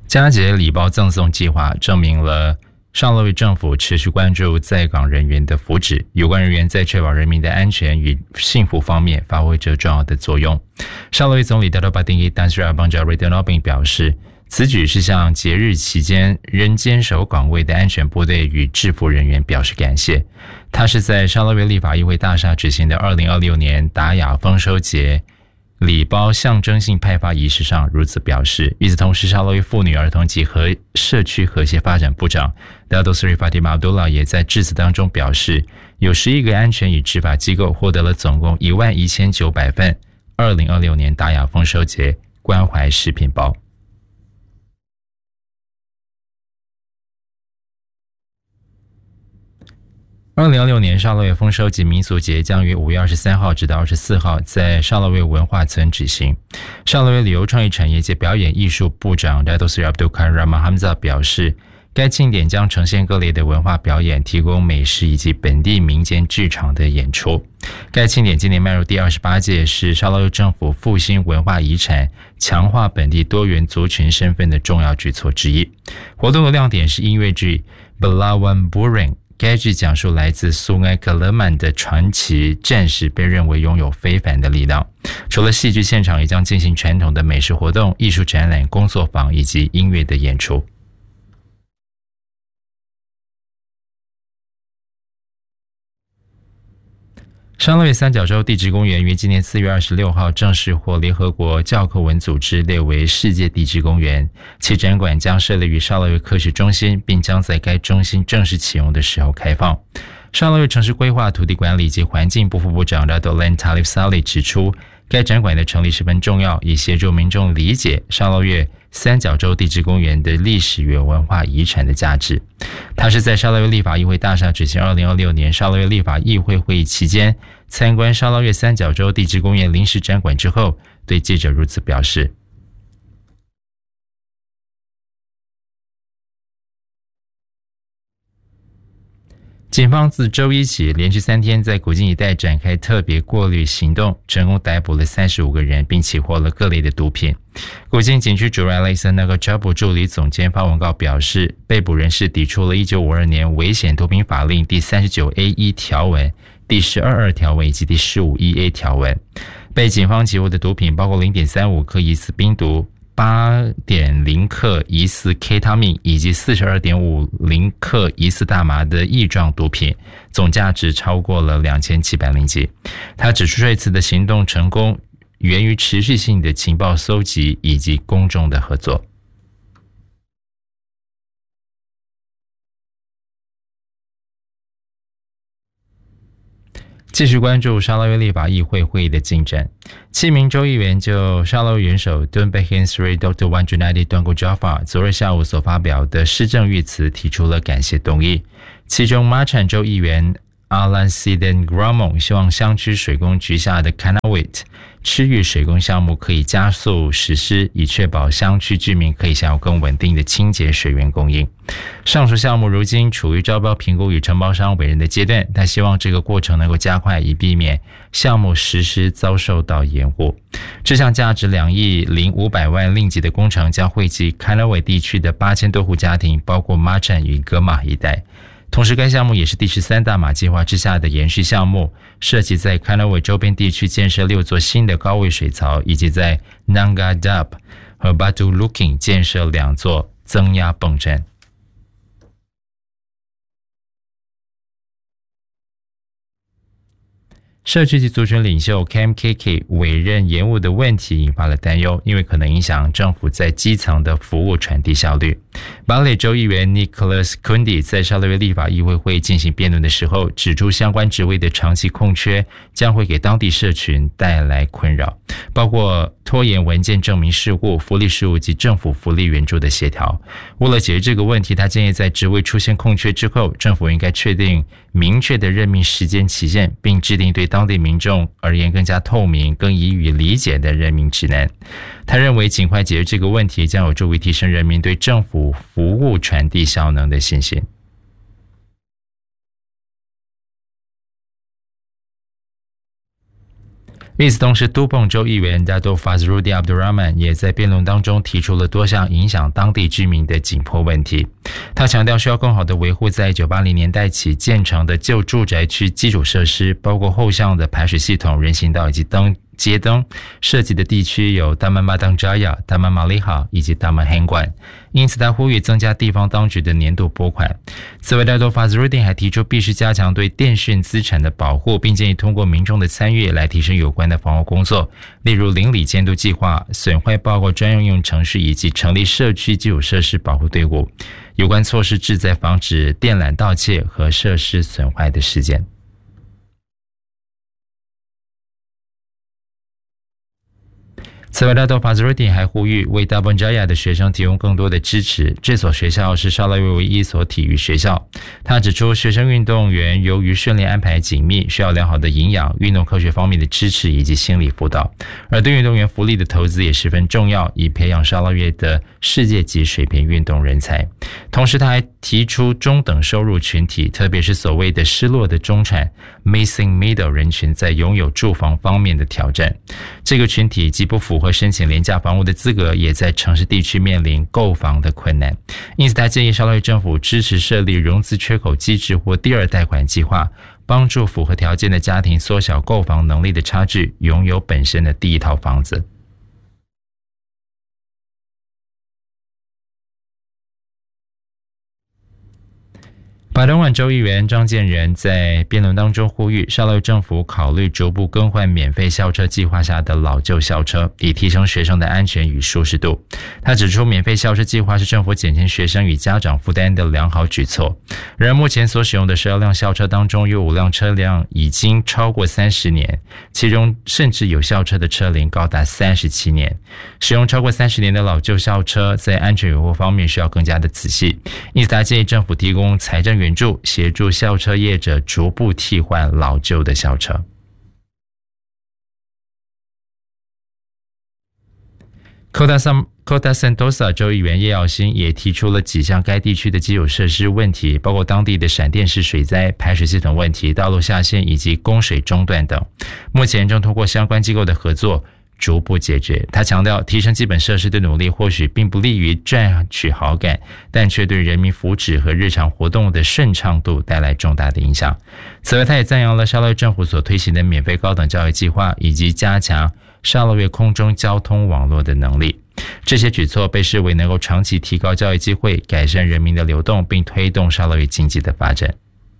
佳节礼包赠送计划证明了上乐位政府持续关注在港人员的福祉，有关人员在确保人民的安全与幸福方面发挥着重要的作用。上乐位总理达多巴丁伊丹斯拉邦加瑞德诺宾表示，此举是向节日期间仍坚守岗位的安全部队与制服人员表示感谢。他是在上乐位立法议会大厦举行的2026年达雅丰收节礼包象征性派发仪式上如此表示。与此同时，沙洛维妇女儿童及社区和谐发展部长达多斯瑞法蒂马杜拉也在致辞当中表示，有11个安全与执法机构获得了总共11900份2026年达雅丰收节关怀食品包。2026年沙洛维丰收及民俗节将于5月23号至到24号在沙洛维文化村举行。沙洛维旅游创意产业及表演艺术部长 Dato Sri Abdul Karim Hamzah 表示，该庆典将呈现各类的文化表演，提供美食以及本地民间剧场的演出。该庆典今年迈入第28届，是沙洛维政府复兴文化遗产、强化本地多元族群身份的重要举措之一。活动的亮点是音乐剧 Belawan Bureng，该剧讲述来自苏埃格勒曼的传奇战士被认为拥有非凡的力量。除了戏剧现场，也将进行传统的美食活动、艺术展览、工作坊以及音乐的演出。沙洛维三角洲地质公园于今年4月26号正式获联合国教科文组织列为世界地质公园，其展馆将设立于沙洛维科学中心，并将在该中心正式启用的时候开放。沙洛维城市规划、土地管理及环境部副部长 Dato Len Talib Saleh 指出，该展馆的成立十分重要，以协助民众理解沙洛维三角洲地质公园的历史与文化遗产的价值。他是在沙洛维立法议会大厦举行2026年沙洛维立法议会会议期间，参观沙洛维三角洲地质公园临时展馆之后，对记者如此表示。警方自周一起连续3天在古晋一带展开特别过滤行动，成功逮捕了35个人，并起获了各类的毒品。古晋警区主任雷森那个扎布助理总监发文告表示，被捕人士抵触了1952年危险毒品法令第 39A1 条文、第122条文以及第 15EA 条文。被警方起获的毒品包括 0.35 克疑似冰毒、8.0 克疑似 K 他命以及 42.50 克疑似大麻的异状毒品，总价值超过了2700令吉。他指出，这次的行动成功源于持续性的情报搜集以及公众的合作。继续关注沙洛维立法议会会议的进展。7名州议员就沙洛维元首 Tun Pehin Sri Dr. Wan Junaidi Tunku Jaafar 昨日下午所发表的施政预词提出了感谢动议。其中马产州议员阿兰西登 Gramon 希望乡区水工局下的 Kanawit 区域水工项目可以加速实施，以确保乡区居民可以享有更稳定的清洁水源供应。上述项目如今处于招标评估与承包商委任的阶段，他希望这个过程能够加快，以避免项目实施遭受到延误。这项价值2亿0500万令吉的工程将惠及 Kanawit 地区的8000多户家庭，包括马产与格马一带。同时，该项目也是第13大马计划之下的延续项目，涉及在 Kanawit 周边地区建设6座新的高位水槽，以及在 Nanga Dab 和 Batu Luking 建设2座增压泵站。社区及族群领袖 KMKK 委任延误的问题引发了担忧，因为可能影响政府在基层的服务传递效率。巴累州议员 Nicholas Kundi 在沙洛维立法议会会议进行辩论的时候，指出相关职位的长期空缺将会给当地社群带来困扰，包括拖延文件证明事务、福利事务及政府福利援助的协调。为了解决这个问题，他建议在职位出现空缺之后，政府应该确定明确的任命时间期限，并制定对当地民众而言更加透明、更易于理解的任命指南。他认为尽快解决这个问题将有助于提升人民对政府服务传递效能的信心。 与此同时，都彭州议员 Dato Fazrudi Abdul Rahman 也在辩论当中提出了多项影响当地居民的紧迫问题。他强调需要更好地维护在1980年代起建成的旧住宅区基础设施，包括后巷的排水系统、人行道以及街灯。涉及的地区有 Taman Padang Jaya、Taman Maliha 以及 Taman Hengguan。因此他呼吁增加地方当局的年度拨款。此外， Dato Fazrudi 还提出必须加强对电讯资产的保护，并建议通过民众的参与来提升有关的防护工作，例如邻里监督计划、损坏报告专用程序以及成立社区基础设施保护队伍。有关措施旨在防止电缆盗窃和设施损坏的事件。此外， Dato Fazrudi 还呼吁为 Taman Jaya 的学生提供更多的支持。这所学校是沙捞越唯一一所体育学校。他指出，学生运动员由于训练安排紧密，需要良好的营养、运动科学方面的支持以及心理辅导。而对运动员福利的投资也十分重要，以培养沙捞越的世界级水平运动人才。同时，他还提出中等收入群体，特别是所谓的失落的中产 Missing Middle 人群在拥有住房方面的挑战。这个群体既不符合申请廉价房屋的资格，也在城市地区面临购房的困难。因此他建议沙捞越政府支持设立融资缺口机制或第二贷款计划，帮助符合条件的家庭缩小购房能力的差距，拥有本身的第一套房子。巴东莞州议员张建仁在辩论当中呼吁沙捞越政府考虑逐步更换免费校车计划下的老旧校车，以提升学生的安全与舒适度。他指出，免费校车计划是政府减轻学生与家长负担的良好举措。然而，目前所使用的12辆校车当中，有5辆车辆已经超过30年，其中甚至有校车的车龄高达37年。使用超过30年的老旧校车，在安全维护方面需要更加的仔细。因此，他建议政府提供财政援助，协助校车业者逐步替换老旧的校车。Kota Sentosa 州议员叶耀新也提出了几项该地区的基础设施问题，包括当地的闪电式水灾、排水系统问题、道路下陷以及供水中断等。目前正通过相关机构的合作逐步解决。他强调，提升基本设施的努力或许并不利于赚取好感，但却对人民福祉和日常活动的顺畅度带来重大的影响。此外，他也赞扬了沙捞越政府所推行的免费高等教育计划，以及加强沙捞越空中交通网络的能力。这些举措被视为能够长期提高教育机会，改善人民的流动，并推动沙捞越经济的发展。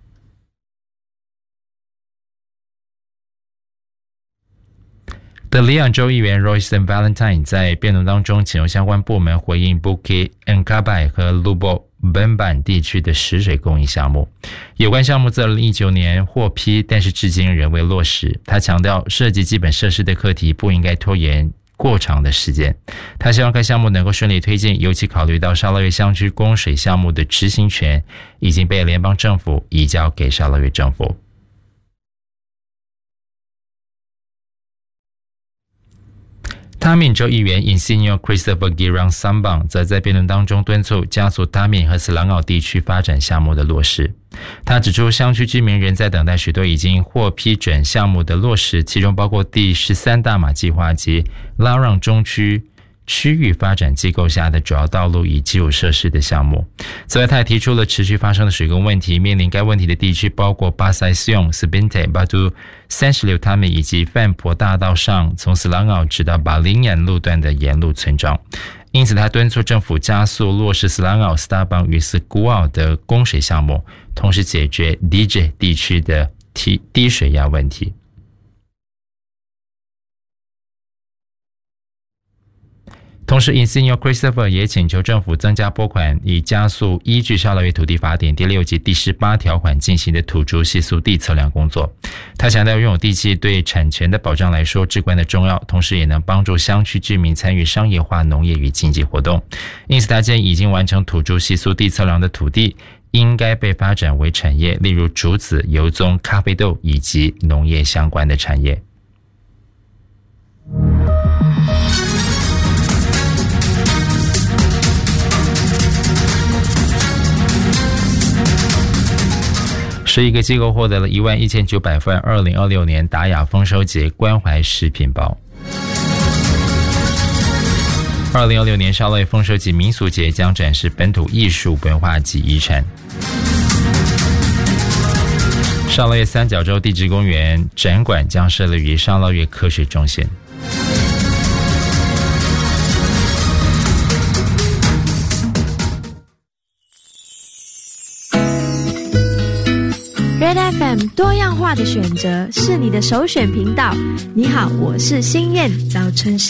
德里昂州议员 Royston Valentine 在辩论当中请求相关部门回应 Bukit Engkabai 和 Lubuk Bemban 地区的食水供应项目。有关项目自2019年获批，但是至今仍未落实。他强调，涉及基本设施的课题不应该拖延过长的时间。他希望该项目能够顺利推进，尤其考虑到沙捞越乡区供水项目的执行权已经被联邦政府移交给沙捞越政府。塔敏州议员 Insinyur Christopher Girang Sambang 则在辩论当中敦促加速塔敏和斯兰奥地区发展项目的落实。他指出，乡区居民仍在等待许多已经获批准项目的落实，其中包括第13大马计划及拉让中区域发展机构下的主要道路与基础设施的项目。此外，他也提出了持续发生的水供问题，面临该问题的地区包括巴塞西永、Sebinte、Batu 36他们以及范婆大道上从斯兰奥直到巴林眼路段的沿路村庄。因此，他敦促政府加速落实斯兰奥、斯达邦与斯古奥的供水项目，同时解决 DJ 地区的低水压问题。同时 Insinyur Christopher 也请求政府增加拨款，以加速依据沙捞越土地法典第6及第18条款进行的土著系宿地测量工作。他强调，拥有地契对产权的保障来说至关的重要，同时也能帮助乡区居民参与商业化农业与经济活动。因此，他建议已经完成土著系宿地测量的土地应该被发展为产业，例如竹子、油棕、咖啡豆以及农业相关的产业。 是一个机构获得了11900份2026年达雅丰收节关怀食品包。2026年沙洛越丰收及民俗节将展示本土艺术文化及遗产。沙洛越三角洲地质公园展馆将设立于沙洛越科学中心。 Red FM 多样化的选择是你的首选频道。你好，我是心燕，早晨